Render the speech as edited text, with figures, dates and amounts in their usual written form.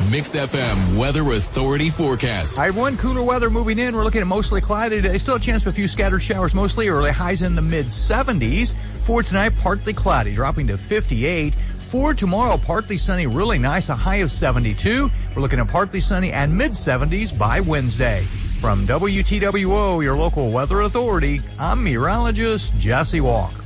Mix FM Weather Authority forecast. Hi, everyone. Cooler weather moving in. We're looking at mostly cloudy today. Still a chance for a few scattered showers, mostly early. Highs in the mid-70s. For tonight, partly cloudy, dropping to 58. For tomorrow, partly sunny, really nice, a high of 72. We're looking at partly sunny and mid-70s by Wednesday. From WTWO, your local weather authority, I'm meteorologist Jesse Walker.